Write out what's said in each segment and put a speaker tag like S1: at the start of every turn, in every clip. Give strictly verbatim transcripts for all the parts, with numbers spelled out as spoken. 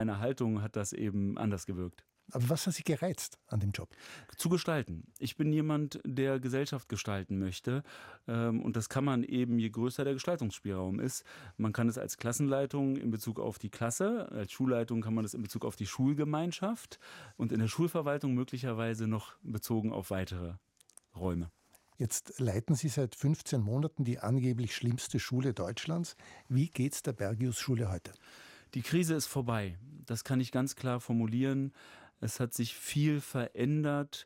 S1: Meine Haltung hat das eben anders gewirkt.
S2: Aber was hat Sie gereizt an dem Job?
S1: Zu gestalten. Ich bin jemand, der Gesellschaft gestalten möchte. Und das kann man eben, je größer der Gestaltungsspielraum ist. Man kann es als Klassenleitung in Bezug auf die Klasse, als Schulleitung kann man es in Bezug auf die Schulgemeinschaft und in der Schulverwaltung möglicherweise noch bezogen auf weitere Räume.
S2: Jetzt leiten Sie seit fünfzehn Monaten die angeblich schlimmste Schule Deutschlands. Wie geht's der Bergius-Schule heute?
S1: Die Krise ist vorbei. Das kann ich ganz klar formulieren. Es hat sich viel verändert.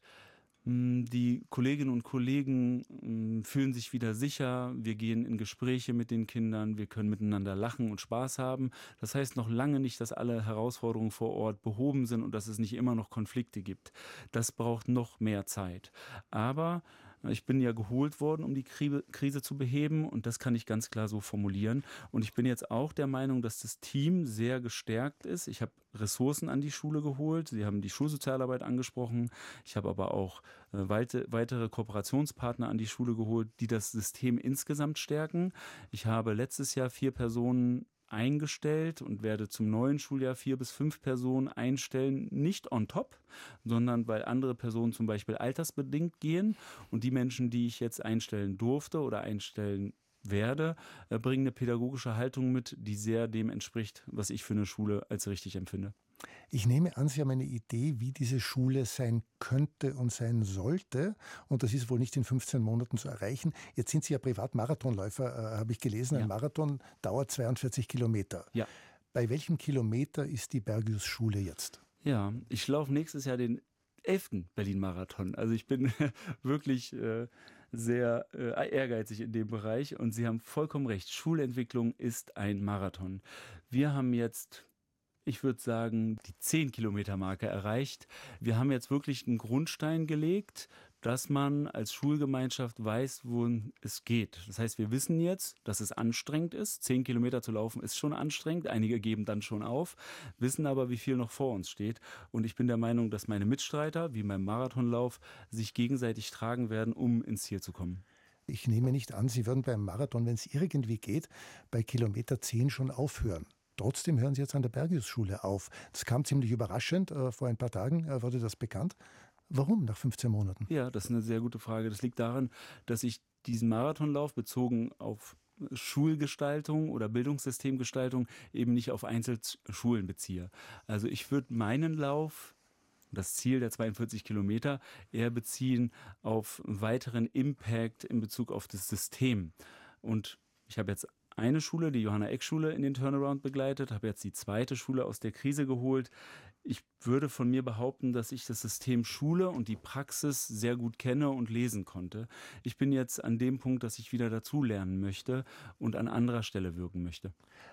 S1: Die Kolleginnen und Kollegen fühlen sich wieder sicher. Wir gehen in Gespräche mit den Kindern. Wir können miteinander lachen und Spaß haben. Das heißt noch lange nicht, dass alle Herausforderungen vor Ort behoben sind und dass es nicht immer noch Konflikte gibt. Das braucht noch mehr Zeit. Aber ich bin ja geholt worden, um die Krise zu beheben und das kann ich ganz klar so formulieren. Und ich bin jetzt auch der Meinung, dass das Team sehr gestärkt ist. Ich habe Ressourcen an die Schule geholt. Sie haben die Schulsozialarbeit angesprochen. Ich habe aber auch äh, weite, weitere Kooperationspartner an die Schule geholt, die das System insgesamt stärken. Ich habe letztes Jahr vier Personen eingestellt und werde zum neuen Schuljahr vier bis fünf Personen einstellen, nicht on top, sondern weil andere Personen zum Beispiel altersbedingt gehen und die Menschen, die ich jetzt einstellen durfte oder einstellen werde, bringen eine pädagogische Haltung mit, die sehr dem entspricht, was ich für eine Schule als richtig empfinde.
S2: Ich nehme an, Sie haben eine Idee, wie diese Schule sein könnte und sein sollte. Und das ist wohl nicht in fünfzehn Monaten zu erreichen. Jetzt sind Sie ja Privatmarathonläufer, äh, habe ich gelesen. Ein ja. Marathon dauert zweiundvierzig Kilometer.
S1: Ja.
S2: Bei welchem Kilometer ist die Bergius-Schule jetzt?
S1: Ja, ich laufe nächstes Jahr den elften Berlin-Marathon. Also ich bin wirklich äh, sehr äh, ehrgeizig in dem Bereich. Und Sie haben vollkommen recht. Schulentwicklung ist ein Marathon. Wir haben jetzt... Ich würde sagen, die zehn Kilometer Marke erreicht. Wir haben jetzt wirklich einen Grundstein gelegt, dass man als Schulgemeinschaft weiß, wohin es geht. Das heißt, wir wissen jetzt, dass es anstrengend ist. Zehn Kilometer zu laufen ist schon anstrengend. Einige geben dann schon auf, wissen aber, wie viel noch vor uns steht. Und ich bin der Meinung, dass meine Mitstreiter, wie beim Marathonlauf, sich gegenseitig tragen werden, um ins Ziel zu kommen.
S2: Ich nehme nicht an, Sie würden beim Marathon, wenn es irgendwie geht, bei Kilometer zehn schon aufhören. Trotzdem hören Sie jetzt an der Bergius-Schule auf. Das kam ziemlich überraschend. Vor ein paar Tagen wurde das bekannt. Warum nach fünfzehn Monaten?
S1: Ja, das ist eine sehr gute Frage. Das liegt daran, dass ich diesen Marathonlauf bezogen auf Schulgestaltung oder Bildungssystemgestaltung eben nicht auf Einzelschulen beziehe. Also ich würde meinen Lauf, das Ziel der zweiundvierzig Kilometer, eher beziehen auf weiteren Impact in Bezug auf das System. Und ich habe jetzt eine Schule, die Johanna-Eck-Schule, in den Turnaround begleitet, habe jetzt die zweite Schule aus der Krise geholt. Ich würde von mir behaupten, dass ich das System Schule und die Praxis sehr gut kenne und lesen konnte. Ich bin jetzt an dem Punkt, dass ich wieder dazulernen möchte und an anderer Stelle wirken möchte.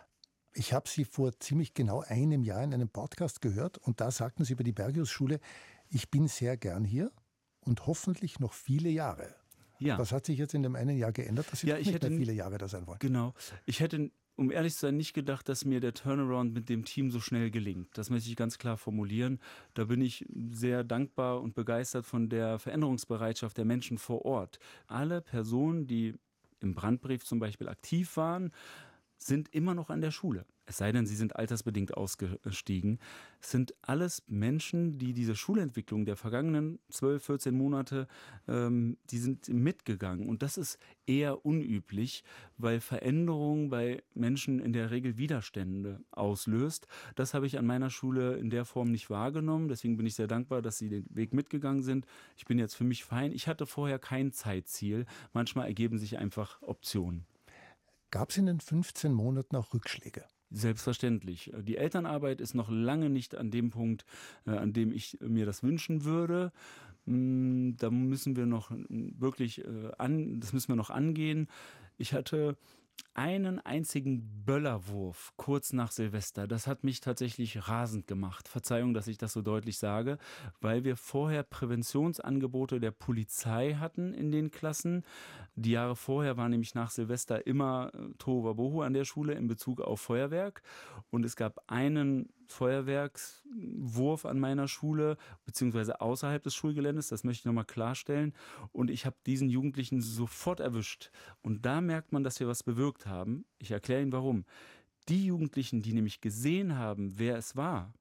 S2: Ich habe Sie vor ziemlich genau einem Jahr in einem Podcast gehört und da sagten Sie über die Bergius-Schule, ich bin sehr gern hier und hoffentlich noch viele Jahre.
S1: Ja.
S2: Was hat sich jetzt in dem einen Jahr geändert, dass Sie
S1: ja,
S2: nicht
S1: ich hätte,
S2: mehr viele Jahre da sein wollen?
S1: Genau. Ich hätte, um ehrlich zu sein, nicht gedacht, dass mir der Turnaround mit dem Team so schnell gelingt. Das möchte ich ganz klar formulieren. Da bin ich sehr dankbar und begeistert von der Veränderungsbereitschaft der Menschen vor Ort. Alle Personen, die im Brandbrief zum Beispiel aktiv waren, sind immer noch an der Schule. Es sei denn, sie sind altersbedingt ausgestiegen. Es sind alles Menschen, die diese Schulentwicklung der vergangenen zwölf, vierzehn Monate, ähm, die sind mitgegangen. Und das ist eher unüblich, weil Veränderung bei Menschen in der Regel Widerstände auslöst. Das habe ich an meiner Schule in der Form nicht wahrgenommen. Deswegen bin ich sehr dankbar, dass sie den Weg mitgegangen sind. Ich bin jetzt für mich fein. Ich hatte vorher kein Zeitziel. Manchmal ergeben sich einfach Optionen.
S2: Gab es in den fünfzehn Monaten auch Rückschläge?
S1: Selbstverständlich. Die Elternarbeit ist noch lange nicht an dem Punkt, äh, an dem ich mir das wünschen würde. Mm, da müssen wir noch wirklich äh, an, das müssen wir noch angehen. Ich hatte einen einzigen Böllerwurf kurz nach Silvester. Das hat mich tatsächlich rasend gemacht. Verzeihung, dass ich das so deutlich sage, weil wir vorher Präventionsangebote der Polizei hatten in den Klassen. Die Jahre vorher war nämlich nach Silvester immer Tohuwabohu an der Schule in Bezug auf Feuerwerk. Und es gab einen Feuerwerkswurf an meiner Schule, beziehungsweise außerhalb des Schulgeländes, das möchte ich nochmal klarstellen. Und ich habe diesen Jugendlichen sofort erwischt. Und da merkt man, dass wir was bewirkt haben. Ich erkläre Ihnen, warum. Die Jugendlichen, die nämlich gesehen haben, wer es war,